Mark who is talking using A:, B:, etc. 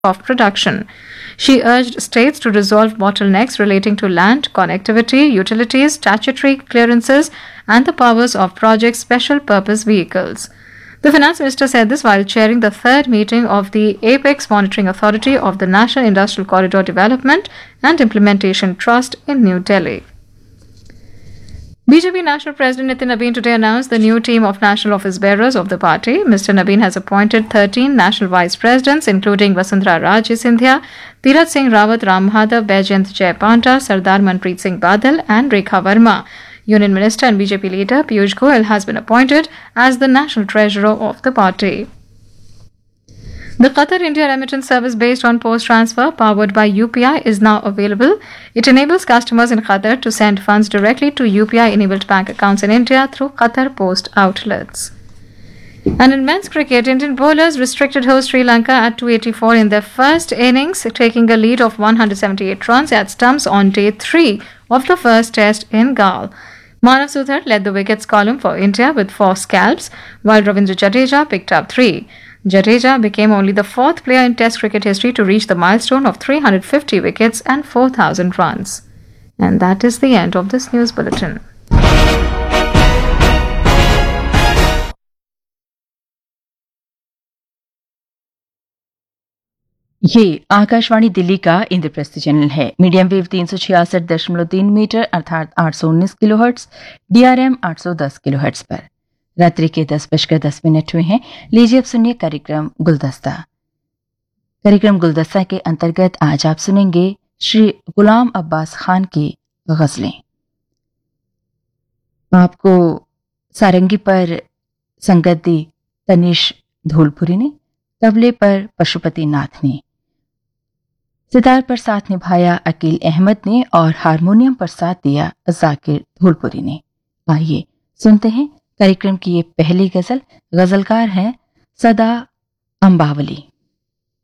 A: of production. She urged states to resolve bottlenecks relating to land, connectivity, utilities, statutory clearances, and the powers of project special purpose vehicles. The finance minister said this while chairing the third meeting of the Apex Monitoring Authority of the National Industrial Corridor Development and Implementation Trust in New Delhi. BJP National President Nitin Nabin today announced the new team of national office bearers of the party. Mr. Nabin has appointed 13 national vice presidents, including Vasundhara Raje Scindia, Tirath Singh Rawat, Ram Madhav, Baijayant Jai Panda, Sardar Manpreet Singh Badal, and Rekha Verma. Union Minister and BJP leader Piyush Goyal has been appointed as the national treasurer of the party. The Qatar India remittance service based on post transfer powered by UPI is now available. It enables customers in Qatar to send funds directly to UPI enabled bank accounts in India through Qatar Post outlets. And in men's cricket, Indian bowlers restricted host Sri Lanka at 284 in their first innings, taking a lead of 178 runs at stumps on day 3 of the first test in Galle. Manav Sudhar led the wickets column for India with 4 scalps, while Ravindra Jadeja picked up 3. Jadeja became only the 4th player in Test cricket history to reach the milestone of 350 wickets and 4,000 runs. And that is the end of this news bulletin.
B: ये आकाशवाणी दिल्ली का Indraprastha channel है। Medium wave 366.3 metre अर्थात 819 kilohertz, DRM 810 kilohertz पर रात्रि के 10:10 हुए हैं। लीजिए अब सुनिए कार्यक्रम गुलदस्ता। कार्यक्रम गुलदस्ता के अंतर्गत आज आप सुनेंगे श्री गुलाम अब्बास खान की गजलें। आपको सारंगी पर संगत दी तनिष धूलपुरी ने, तबले पर पशुपति नाथ ने, सितार पर साथ निभाया अकील अहमद ने और हारमोनियम पर साथ दिया जाकिर धूलपुरी ने। आइए सुनते हैं कार्यक्रम की ये पहली गजल। गजलकार हैं सदा अंबावली।